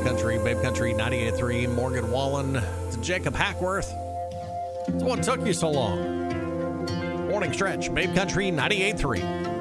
Country, Babe Country 98.3, Morgan Wallen, to Jacob Hackworth. So what took you so long? Morning Stretch, Babe Country 98.3.